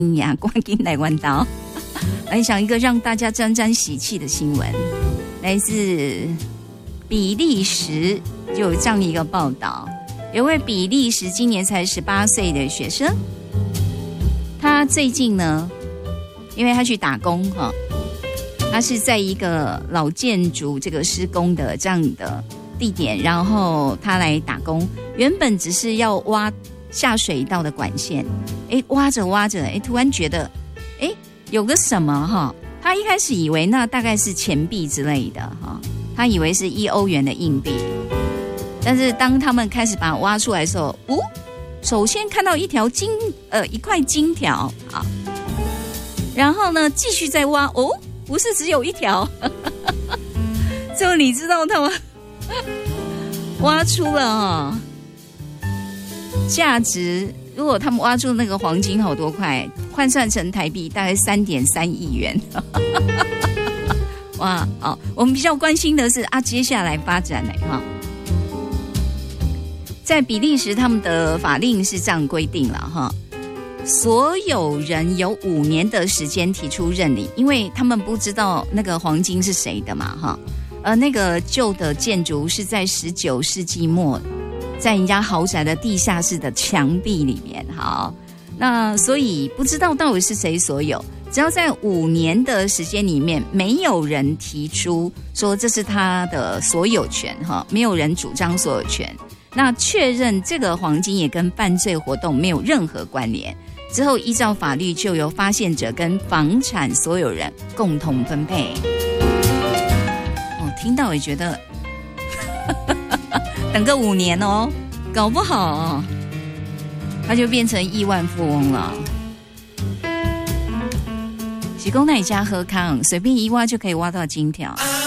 呀，关进来弯刀，来讲一个让大家沾沾喜气的新闻，来自比利时就有这样一个报道，有位比利时今年才18岁的学生，他最近呢，因为他去打工哈，他是在一个老建筑这个施工的这样的地点，然后他来打工，原本只是要挖下水道的管线，挖着挖着，突然觉得，有个什么哈，他一开始以为那大概是钱币之类的哈，他以为是1欧元的硬币，但是当他们开始把它挖出来的时候，首先看到一块金条啊，然后呢继续再挖，不是只有一条，最后你知道他们挖出了价值，如果他们挖出那个黄金好多块，换算成台币大概3.3亿元。哇，我们比较关心的是接下来发展在比利时他们的法令是这样规定了所有人有5年的时间提出认领，因为他们不知道那个黄金是谁的嘛那个旧的建筑是在19世纪末在人家豪宅的地下室的墙壁里面，那所以不知道到底是谁所有，只要在5年的时间里面没有人提出说这是他的所有权没有人主张所有权，那确认这个黄金也跟犯罪活动没有任何关联之后，依照法律就由发现者跟房产所有人共同分配。听到也觉得等个5年搞不好他就变成亿万富翁了。喜公那一家喝康，随便一挖就可以挖到金条。